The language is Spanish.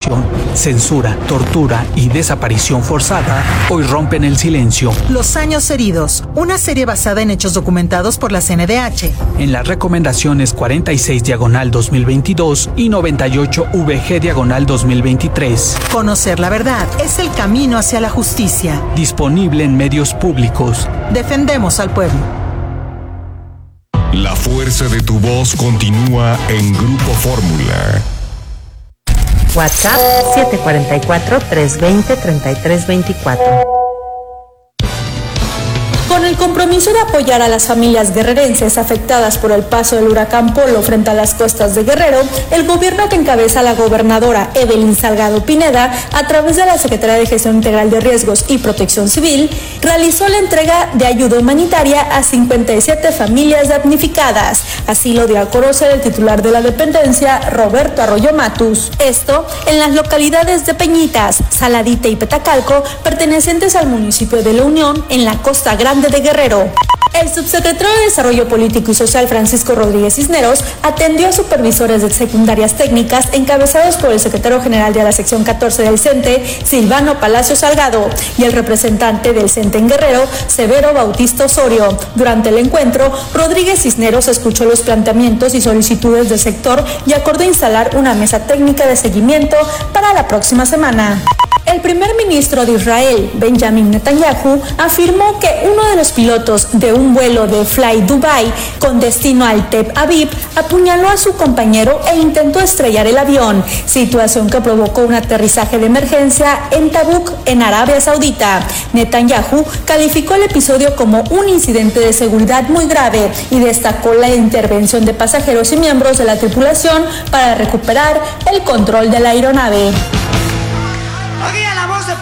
violación, censura, tortura y desaparición forzada hoy rompen el silencio. Los años heridos, una serie basada en hechos documentados por la CNDH. En las recomendaciones 46/2022 y 98/VG/2023. Conocer la verdad es el camino hacia la justicia. Disponible en medios públicos. Defendemos al pueblo. La fuerza de tu voz continúa en Grupo Fórmula. WhatsApp 744-320-3324. Con el compromiso de apoyar a las familias guerrerenses afectadas por el paso del huracán Polo frente a las costas de Guerrero, el gobierno que encabeza la gobernadora Evelyn Salgado Pineda, a través de la Secretaría de Gestión Integral de Riesgos y Protección Civil, realizó la entrega de ayuda humanitaria a 57 familias damnificadas. Así lo dio a conocer el titular de la dependencia, Roberto Arroyo Matus. Esto en las localidades de Peñitas, Saladita y Petacalco, pertenecientes al municipio de La Unión, en la Costa Grande de Guerrero. El subsecretario de Desarrollo Político y Social, Francisco Rodríguez Cisneros, atendió a supervisores de secundarias técnicas encabezados por el secretario general de la sección 14 del CENTE, Silvano Palacio Salgado, y el representante del CENTE en Guerrero, Severo Bautista Osorio. Durante el encuentro, Rodríguez Cisneros escuchó los planteamientos y solicitudes del sector y acordó instalar una mesa técnica de seguimiento para la próxima semana. El primer ministro de Israel, Benjamin Netanyahu, afirmó que uno de los pilotos de un vuelo de Fly Dubai con destino al Tel Aviv apuñaló a su compañero e intentó estrellar el avión, situación que provocó un aterrizaje de emergencia en Tabuk, en Arabia Saudita. Netanyahu calificó el episodio como un incidente de seguridad muy grave y destacó la intervención de pasajeros y miembros de la tripulación para recuperar el control de la aeronave.